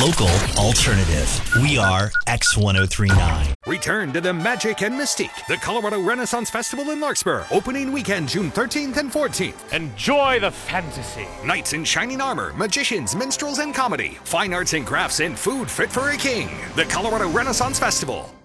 local alternative. We are X1039. Return to the magic and mystique. The Colorado Renaissance Festival in Larkspur. Opening weekend, June 13th and 14th. Enjoy the fantasy. Knights in shining armor, magicians, minstrels, and comedy. Fine arts and crafts and food fit for a king. The Colorado Renaissance Festival.